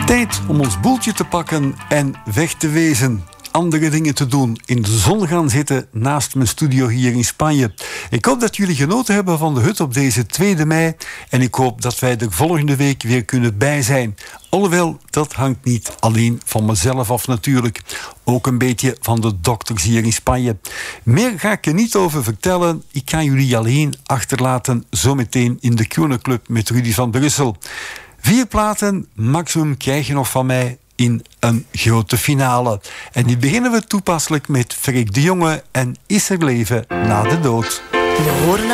Tijd om ons boeltje te pakken en weg te wezen. Andere dingen te doen, in de zon gaan zitten naast mijn studio hier in Spanje. Ik hoop dat jullie genoten hebben van de hut op deze 2 mei en ik hoop dat wij er volgende week weer kunnen bij zijn. Alhoewel, dat hangt niet alleen van mezelf af natuurlijk. Ook een beetje van de dokters hier in Spanje. Meer ga ik er niet over vertellen. Ik ga jullie alleen achterlaten zometeen in de Kronen Club met Rudy van Brussel. 4 platen maximum krijg je nog van mij in een grote finale. En die beginnen we toepasselijk met Freek de Jonge en Is er leven na de dood. We horen